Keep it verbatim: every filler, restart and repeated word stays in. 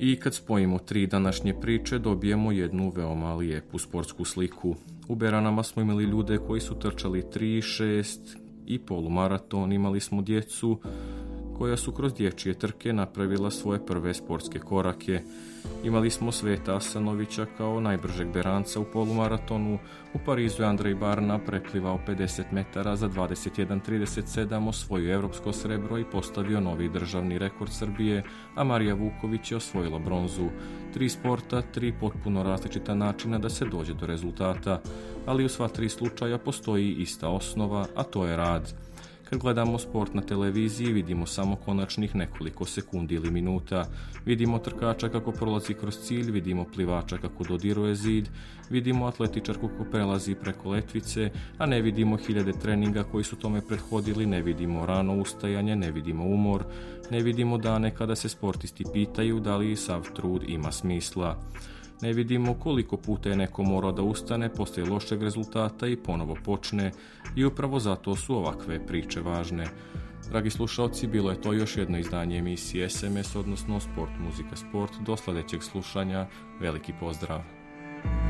I kad spojimo tri današnje priče, dobijemo jednu veoma lijepu sportsku sliku. U Beranama smo imali ljude koji su trčali tri, šest i polumaraton, imali smo djecu koja su kroz dječje trke napravila svoje prve sportske korake. Imali smo Sveta Asanovića kao najbržeg Beranca u polumaratonu. U Parizu je Andrej Barna preplivao pedeset metara za dvadeset jedan trideset sedam, osvojio europsko srebro i postavio novi državni rekord Srbije, a Marija Vuković je osvojila bronzu. Tri sporta, tri potpuno različita načina da se dođe do rezultata, ali u sva tri slučaja postoji ista osnova, a to je rad. Kad gledamo sport na televiziji, vidimo samo konačnih nekoliko sekundi ili minuta. Vidimo trkača kako prolazi kroz cilj, vidimo plivača kako dodiruje zid, vidimo atletičarku kako prelazi preko letvice, a ne vidimo hiljade treninga koji su tome prethodili, ne vidimo rano ustajanje, ne vidimo umor, ne vidimo dane kada se sportisti pitaju da li sav trud ima smisla. Ne vidimo koliko puta je neko morao da ustane poslije lošeg rezultata i ponovo počne, i upravo zato su ovakve priče važne. Dragi slušalci, bilo je to još jedno izdanje emisije S M S, odnosno Sport, muzika, sport. Do sljedećeg slušanja, veliki pozdrav!